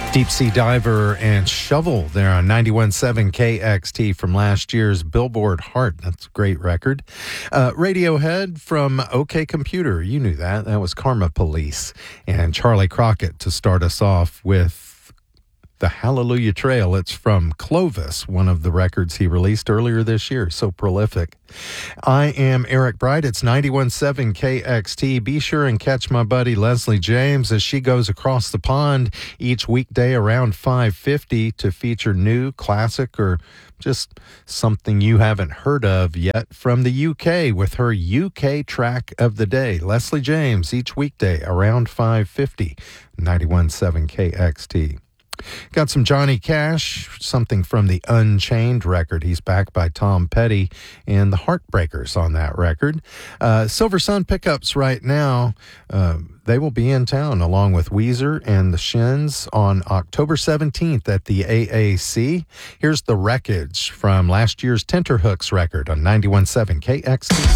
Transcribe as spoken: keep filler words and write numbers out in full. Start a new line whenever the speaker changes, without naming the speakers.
Deep Sea Diver and Shovel there on ninety-one point seven K X T from last year's Billboard Heart. That's a great record. Uh, Radiohead from OK Computer. You knew that. That was Karma Police. And Charlie Crockett to start us off with the Hallelujah Trail. It's from Clovis, one of the records he released earlier this year. So prolific. I am Eric Bright. It's ninety-one point seven K X T. Be sure and catch my buddy Leslie James as she goes across the pond each weekday around five fifty to feature new, classic, or just something you haven't heard of yet from the U K with her U K track of the day. Leslie James each weekday around five fifty, ninety-one point seven K X T. Got some Johnny Cash, something from the Unchained record. He's backed by Tom Petty and the Heartbreakers on that record. Uh, Silver Sun Pickups right now, uh, they will be in town along with Weezer and the Shins on October seventeenth at the A A C. Here's The Wreckage from last year's Tenterhooks record on ninety-one point seven K X T.